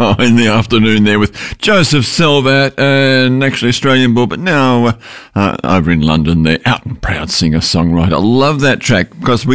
in the afternoon there with Joseph Salvat, an actually Australian boy, but now over in London, they're out and proud singer-songwriter. I love that track because